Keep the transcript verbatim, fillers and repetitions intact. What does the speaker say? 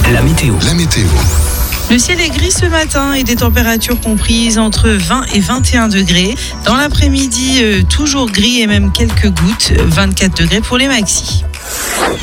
La météo. La météo. Le ciel est gris ce matin et des températures comprises entre vingt et vingt et un degrés. Dans l'après-midi, euh, toujours gris et même quelques gouttes, vingt-quatre degrés pour les maxis.